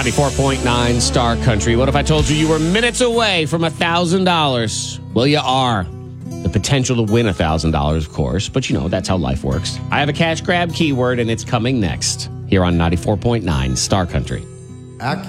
94.9 Star Country. What if I told you were minutes away from $1,000? Well, you are. The potential to win $1,000, of course, but that's how life works. I have a cash grab keyword, and it's coming next here on 94.9 Star Country.